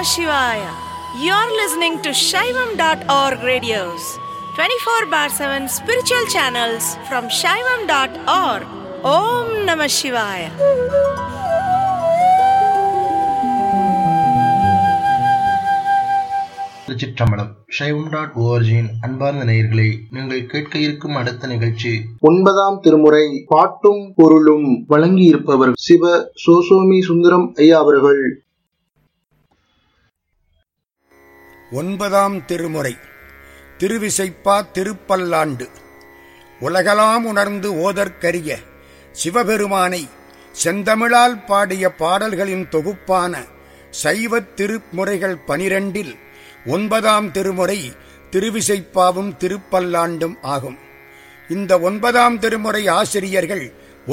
Shivaya. You're listening to Shaivam.org radios, 24 bar 7 spiritual channels from Shaivam.org. Om Namah Shivaya. திருச்சிற்றம்பலம். Shaivam.org-இன் அன்பார்ந்த நேயர்களே, நீங்கள் கேட்க இருக்கும் அடுத்த நிகழ்ச்சி 9ஆம் திருமுறை பாட்டும் பொருளும். வழங்கியிருப்பவர் சிவ சோசோமி சுந்தரம் ஐயா அவர்கள். 9ஆம் திருமுறை திருவிசைப்பா திருப்பல்லாண்டு. உலகலாம் உணர்ந்து ஓதற்கரிய சிவபெருமானை செந்தமிழால் பாடிய பாடல்களின் தொகுப்பான சைவத் திருமுறைகள் 12இல் 9ஆம் திருமுறை திருவிசைப்பாவும் திருப்பல்லாண்டும் ஆகும். இந்த 9ஆம் திருமுறை ஆசிரியர்கள்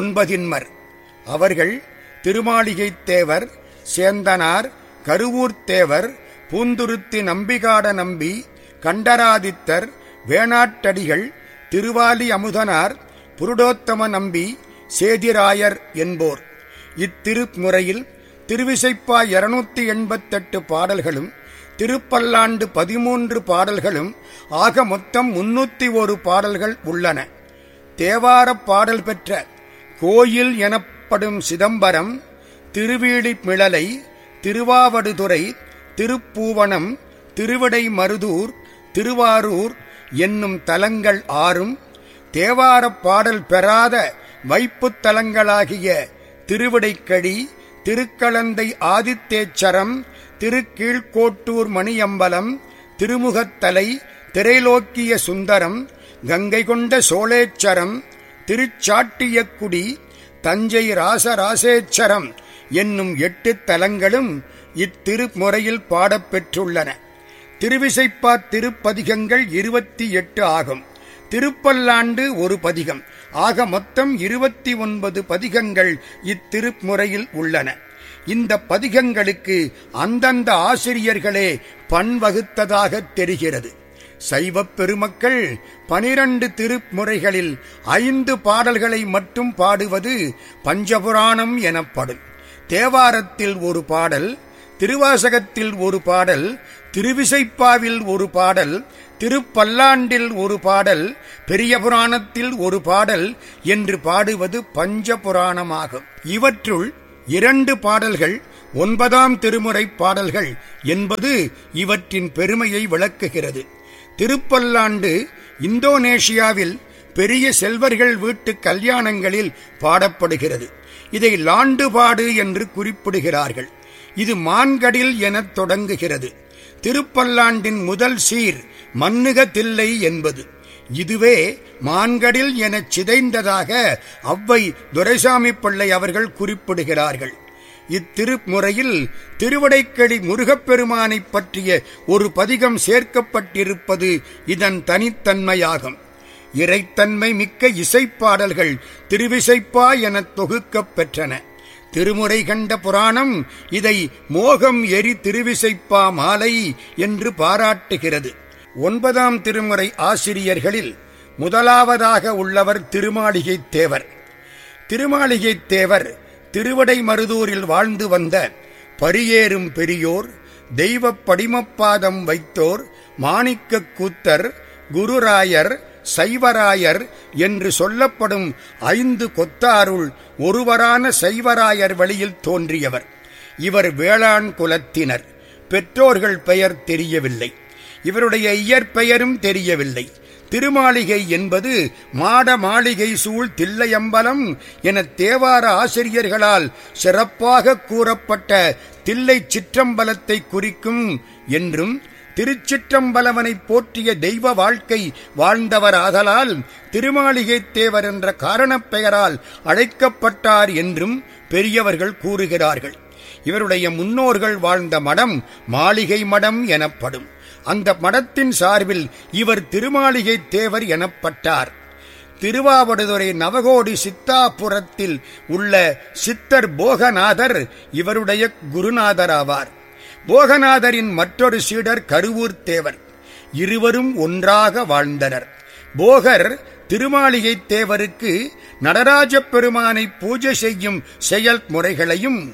9 அவர்கள் திருமாளிகைத் தேவர், சேந்தனார், கருவூர்த் தேவர், பூந்துருத்தி நம்பிகாட நம்பி, கண்டராதித்தர், வேணாட்டடிகள், திருவாலி அமுதனார், புருடோத்தம நம்பி, சேதிராயர் என்போர். இத்திருமுறையில் திருவிசைப்பா 288 பாடல்களும் திருப்பல்லாண்டு 13 பாடல்களும் ஆக மொத்தம் 301 பாடல்கள் உள்ளன. தேவாரப் பாடல் பெற்ற கோயில் எனப்படும் சிதம்பரம், திருவீழிமிழலை, திருவாவடுதுறை, திருப்பூவனம், திருவிடை மருதூர், திருவாரூர் என்னும் தலங்கள் 6, தேவாரப் பாடல் பெறாத வைப்புத் தலங்களாகிய திருவிடைக்கழி, திருக்களந்தை ஆதித்தேச்சரம், திருக்கீழ்கோட்டூர் மணியம்பலம், திருமுகத்தலை, திரைலோக்கிய சுந்தரம், கங்கை கொண்ட சோழேச்சரம், திருச்சாட்டியக்குடி, தஞ்சை ராசராசேச்சரம் என்னும் 8 தலங்களும் இத்திருமுறையில் பாடப்பெற்றுள்ளன. திருவிசைப்பா திருப்பதிகங்கள் 28 ஆகும். திருப்பல்லாண்டு ஒரு பதிகம். ஆக மொத்தம் 29 பதிகங்கள் இத்திருமுறையில் உள்ளன. இந்த பதிகங்களுக்கு அந்தந்த ஆசிரியர்களே பண் வகுத்ததாக தெரிகிறது. சைவப் பெருமக்கள் 12 திருமுறைகளில் 5 பாடல்களை மட்டும் பாடுவது பஞ்சபுராணம் எனப்படும். தேவாரத்தில் ஒரு பாடல், திருவாசகத்தில் ஒரு பாடல், திருவிசைப்பாவில் ஒரு பாடல், திருப்பல்லாண்டில் ஒரு பாடல், பெரிய புராணத்தில் ஒரு பாடல் என்று பாடுவது பஞ்சபுராணமாகும். இவற்றுள் 2 பாடல்கள் 9ஆம் திருமுறை பாடல்கள் என்பது இவற்றின் பெருமையை விளக்குகிறது. திருப்பல்லாண்டு இந்தோனேஷியாவில் பெரிய செல்வர்கள் வீட்டு கல்யாணங்களில் பாடப்படுகிறது. இதை லாண்டுபாடு என்று குறிப்பிடுகிறார்கள். இது மான்கடில் எனத் தொடங்குகிறது. திருப்பல்லாண்டின் முதல் சீர் மன்னுக தில்லை என்பது. இதுவே மான்கடில் எனச் சிதைந்ததாக ஔவை துரைசாமி பிள்ளை அவர்கள் குறிப்பிடுகிறார்கள். இத்திருமுறையில் திருவிடைக்கழி முருகப்பெருமானைப் பற்றிய ஒரு பதிகம் சேர்க்கப்பட்டிருப்பது இதன் தனித்தன்மையாகும். இறைத்தன்மை மிக்க இசைப்பாடல்கள் திருவிசைப்பா எனத் தொகுக்கப் பெற்றன. திருமுறை கண்ட புராணம் இதை மோகம் எரி திருவிசைப்பா மாலை என்று பாராட்டுகிறது. 9ஆம் திருமுறை ஆசிரியர்களில் முதலாவதாக உள்ளவர் திருமாளிகைத் தேவர். திருமாளிகைத் தேவர் திருவிடை மருதூரில் வாழ்ந்து வந்த பரியேறும் பெரியோர், தெய்வப் படிமப்பாதம் வைத்தோர், மாணிக்கக் கூத்தர், குருராயர், சைவராயர் என்று சொல்லப்படும் 5 கொத்தாருள் ஒருவரான சைவராயர் வழியில் தோன்றியவர். இவர் வேளாண் குலத்தினர். பெற்றோர்கள் பெயர் தெரியவில்லை. இவருடைய இயற்பெயரும் தெரியவில்லை. திருமாளிகை என்பது மாட மாளிகை சூழ் தில்லையம்பலம் என தேவார ஆசிரியர்களால் சிறப்பாக கூறப்பட்ட தில்லை சிற்றம்பலத்தை குறிக்கும் என்றும், திருச்சிற்றம்பலவனை போற்றிய தெய்வ வாழ்க்கை வாழ்ந்தவராதலால் திருமாளிகைத் தேவர் என்ற காரணப் பெயரால் அழைக்கப்பட்டார் என்றும் பெரியவர்கள் கூறுகிறார்கள். இவருடைய முன்னோர்கள் வாழ்ந்த மடம் மாளிகை மடம் எனப்படும். அந்த மடத்தின் சார்பில் இவர் திருமாளிகைத் தேவர் எனப்பட்டார். திருவாவடுதுறை நவகோடி சித்தாபுரத்தில் உள்ள சித்தர் போகநாதர் இவருடைய குருநாதராவார். போகநாதரின் மற்றொரு சீடர் கருவூர்த் தேவர். இருவரும் ஒன்றாக வாழ்ந்தனர். போகர் திருமாளிகைத் தேவருக்கு நடராஜப் பெருமானை பூஜை செய்யும் செயல்முறைகளையும்,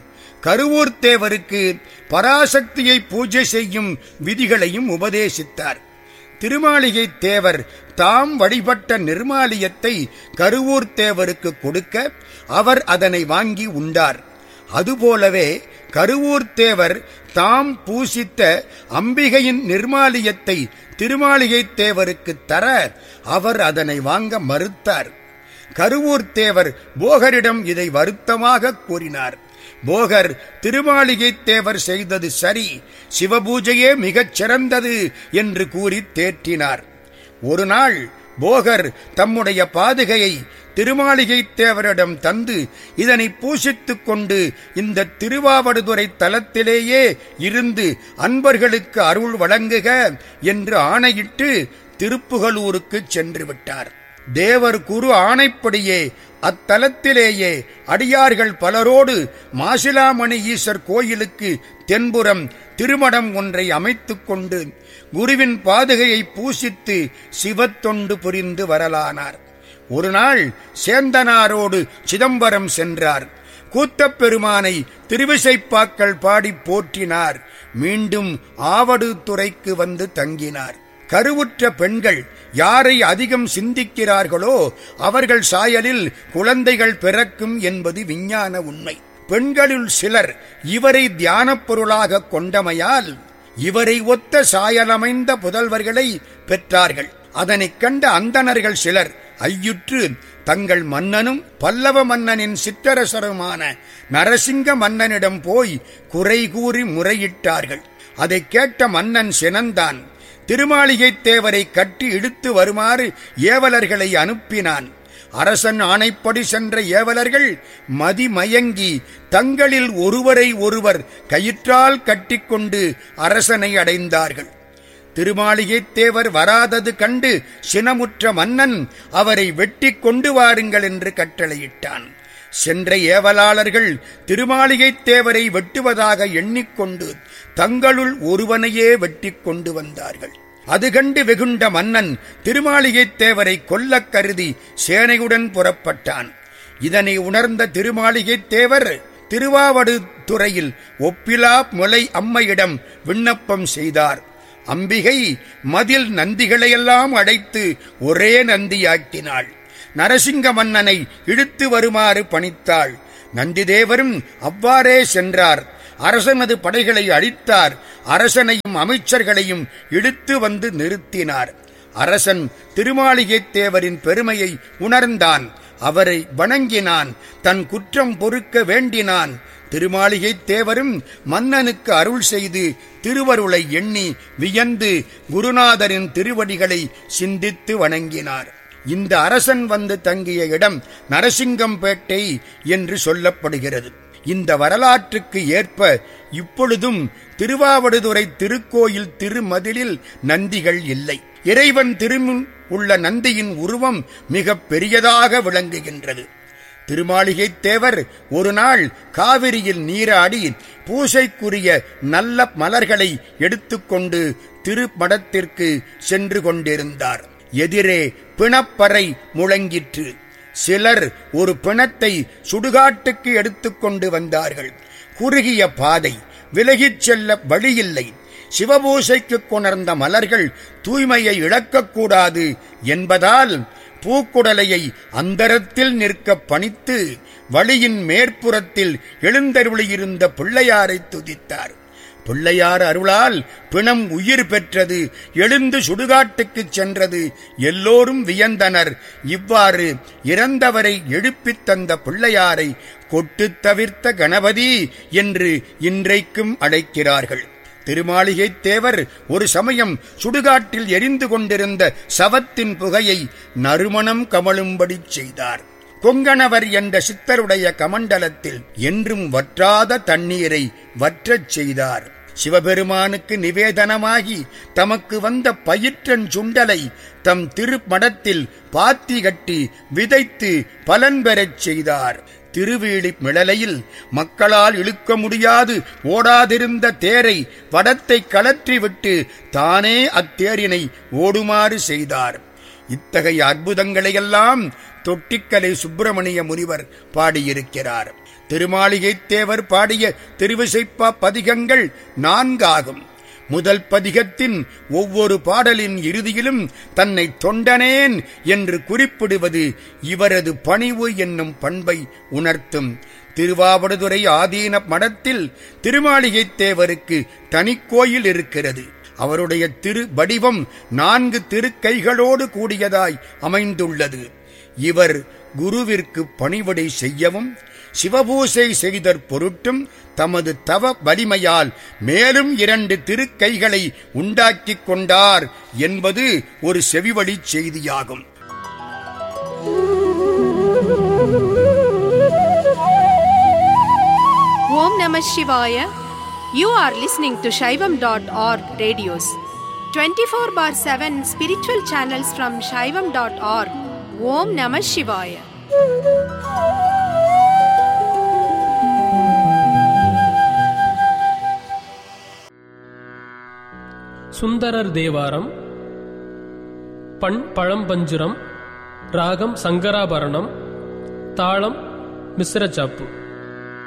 கருவூர் தேவருக்கு பராசக்தியை பூஜை செய்யும் விதிகளையும் உபதேசித்தார். திருமாளிகை தேவர் தாம் வழிபட்ட நிர்மாலியத்தை கருவூர் தேவருக்கு கொடுக்க அவர் அதனை வாங்கி உண்டார். அதுபோலவே கருவூர் தேவர் தாம் பூசித்த அம்பிகையின் நிர்மாலியத்தை திருமாளிகை தேவருக்கு தர அவர் அதனை வாங்க மறுத்தார். கருவூர் தேவர் போகரிடம் இதை வருத்தமாக கூறினார். போகர் திருமாளிகை தேவர் செய்தது சரி, சிவபூஜையே மிகச் சிறந்தது என்று கூறி தேற்றினார். ஒரு நாள் போகர் தம்முடைய பாதுகையை திருமாளிகை தேவரிடம் தந்து இதனை பூசித்துக் கொண்டு இந்த திருவாவடுதுறை தலத்திலேயே இருந்து அன்பர்களுக்கு அருள் வழங்குக என்று ஆணையிட்டு திருப்புகலூருக்கு சென்று விட்டார். தேவர் குரு ஆணைப்படியே அத்தலத்திலேயே அடியார்கள் பலரோடு மாசிலாமணி ஈசர் கோயிலுக்கு தென்புறம் திருமடம் ஒன்றை அமைத்துக் கொண்டு குருவின் பாதுகையை பூசித்து சிவத்தொண்டு புரிந்து வரலானார். ஒரு நாள் சேந்தனாரோடு சிதம்பரம் சென்றார். கூத்தப் பெருமானை திருவிசைப்பாக்கள் பாடி போற்றினார். மீண்டும் ஆவடுதுறைக்கு வந்து தங்கினார். கருவுற்ற பெண்கள் யாரை அதிகம் சிந்திக்கிறார்களோ அவர்கள் சாயலில் குழந்தைகள் பிறக்கும் என்பது விஞ்ஞான உண்மை. பெண்களுள் சிலர் இவரை தியானப் பொருளாக கொண்டமையால் இவரை ஒத்த சாயலமைந்த புதல்வர்களை பெற்றார்கள். அதனைக் கண்ட அந்தணர்கள் சிலர் ஐயுற்று தங்கள் மன்னனும் பல்லவ மன்னனின் சிற்றரசருமான நரசிங்க மன்னனிடம் போய் குறை கூறி முறையிட்டார்கள். அதை கேட்ட மன்னன் சினந்தான். திருமாளிகை தேவரை கட்டி இழுத்து வருமாறு ஏவலர்களை அனுப்பினான். அரசன் ஆணைப்படி சென்ற ஏவலர்கள் மதிமயங்கி தங்களில் ஒருவரை ஒருவர் கயிற்றால் கட்டிக்கொண்டு அரசனை அடைந்தார்கள். திருமாளிகை தேவர் வராதது கண்டு சினமுற்ற மன்னன் அவரை வெட்டி கொண்டு வாருங்கள் என்று கட்டளையிட்டான். சென்ற ஏவலாளர்கள் திருமாளிகை தேவரை வெட்டுவதாக எண்ணிக்கொண்டு தங்களுள் ஒருவனையே வெட்டி கொண்டு வந்தார்கள். அது கண்டு வெகுண்ட மன்னன் திருமாளிகை தேவரை கொல்லக் கருதி சேனையுடன் புறப்பட்டான். இதனை உணர்ந்த திருமாளிகை தேவர் திருவாவடுதுறையில் ஒப்பிலா முலை அம்மையிடம் விண்ணப்பம் செய்தார். அம்பிகை மதில் நந்திகளையெல்லாம் அடைத்து ஒரே நந்தியாக்கினாள். நரசிங்க மன்னனை இழுத்து வருமாறு பணித்தாள். நந்திதேவரும் அவ்வாறே சென்றார். அரசனது படைகளை அழித்தார். அரசனையும் அமைச்சர்களையும் இழுத்து வந்து நிறுத்தினார். அரசன் திருமாளிகை தேவரின் பெருமையை உணர்ந்தான். அவரை வணங்கினான். தன் குற்றம் பொறுக்க வேண்டினான். திருமாளிகை தேவரும் மன்னனுக்கு அருள் செய்து திருவருளை எண்ணி வியந்து குருநாதரின் திருவடிகளை சிந்தித்து வணங்கினார். இந்த அரசன் வந்து தங்கிய இடம் நரசிங்கம்பேட்டை என்று சொல்லப்படுகிறது. இந்த வரலாற்றுக்கு ஏற்ப இப்பொழுதும் திருவாவடுதுறை திருக்கோயில் திருமதிலில் நந்திகள் இல்லை. இறைவன் திருமுன் உள்ள நந்தியின் உருவம் மிக பெரியதாக விளங்குகின்றது. திருமாளிகை தேவர் ஒரு நாள் காவிரியில் நீராடி பூசைக்குரிய நல்ல மலர்களை எடுத்துக்கொண்டு திருமடத்திற்கு சென்று கொண்டிருந்தார். எதிரே பிணப்பறை முழங்கிற்று. சிலர் ஒரு பிணத்தை சுடுகாட்டுக்கு எடுத்துக்கொண்டு வந்தார்கள். குறுகிய பாதை, விலகிச் செல்ல வழியில்லை. சிவபூசைக்கு கொணர்ந்த மலர்கள் தூய்மையை இழக்கக்கூடாது என்பதால் பூக்குடலையை அந்தரத்தில் நிற்க பணித்து வழியின் மேற்புறத்தில் எழுந்தருளியிருந்த பிள்ளையாரை துதித்தார். பிள்ளையார் அருளால் பிணம் உயிர் பெற்றது, எழுந்து சுடுகாட்டுக்குச் சென்றது. எல்லோரும் வியந்தனர். இவ்வாறு இறந்தவரை எழுப்பித் தந்த பிள்ளையாரை கொட்டு தவிர்த்த கணபதி என்று இன்றைக்கும் அழைக்கிறார்கள். திருமாளிகை தேவர் ஒரு சமயம் சுடுகாட்டில் எரிந்து கொண்டிருந்த சவத்தின் புகையை நறுமணம் கமழும்படி செய்தார். கொங்கணவர் என்ற சித்தருடைய கமண்டலத்தில் என்றும் வற்றாத தண்ணீரை வற்றச் செய்தார். சிவபெருமானுக்கு நிவேதனமாகி தமக்கு வந்த பயிற்றன் சுண்டலை தம் திருமடத்தில் பாத்தி கட்டி விதைத்து பலன் பெறச் செய்தார். திருவேலி மிளலையில் மக்களால் இழுக்க முடியாது ஓடாதிருந்த தேரை வடத்தை கலற்றிவிட்டு தானே அத்தேரினை ஓடுமாறு செய்தார். இத்தகைய அற்புதங்களையெல்லாம் தொட்டிக்கலை சுப்பிரமணிய முனிவர் பாடியிருக்கிறார். திருமாளிகைத் தேவர் பாடிய திருவிசைப்பா பதிகங்கள் 4 ஆகும். முதல் பதிகத்தின் ஒவ்வொரு பாடலின் இறுதியிலும் தன்னை தொண்டனேன் என்று குறிப்பிடுவது இவரது பணிவு என்னும் பண்பை உணர்த்தும். திருவாவடுதுறை ஆதீன மடத்தில் திருமாளிகைத் தேவருக்கு தனிக்கோயில் இருக்கிறது. அவருடைய திரு வடிவம் 4 திருக்கைகளோடு கூடியதாய் அமைந்துள்ளது. இவர் குருவிற்கு பணிவிடை செய்யவும் சிவபூசை செய்தற் பொருட்டும் தமது தவ வலிமையால் மேலும் 2 திருக்கைகளை உண்டாக்கிக் கொண்டார் என்பது ஒரு செவிவழி செய்தியாகும். Om Namah Shivaya. You are listening to Shaivam.org radios. 24/7 spiritual channels from Shaivam.org. Om Namah Shivaya. Sundarar Thevaram. பண் பழம்பஞ்சுரம், ராகம் சங்கராபரணம், தாளம் மிஸ்ர சாப்பு.